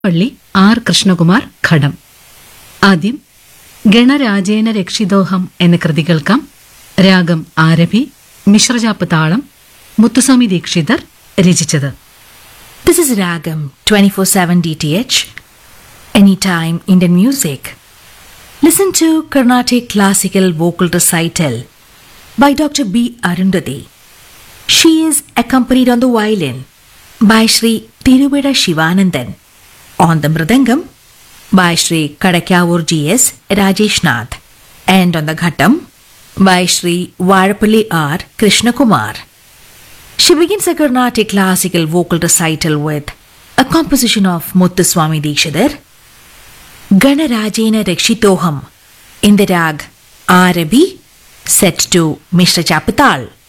പള്ളി ആർ കൃഷ്ണകുമാർ ഘടം. ആദ്യം ഗണരാജേന രക്ഷിതോഹം എന്ന കൃതി കേൾക്കാം. രാഗം ആരഭി, മിശ്രചാപ്പ് താളം, മുത്തുസ്വാമി ദീക്ഷിതർ രചിച്ചത്. This is Ragam 24/7 DTH, anytime Indian music. Listen to Carnatic Classical Vocal Recital by Dr. B. Arundhati. She is accompanied on the violin by Sri Tiruveda Shivanandan, on the mridangam by Sri Kadakyavur G.S. Rajeshnath, and on the ghattam by Sri Varapalli R. Krishnakumar. She begins a Carnatic classical vocal recital with a composition of Muthuswami Dikshidhar, Ganarajena Rakshitoham, in the rag Arabi, set to Mishra Chapital.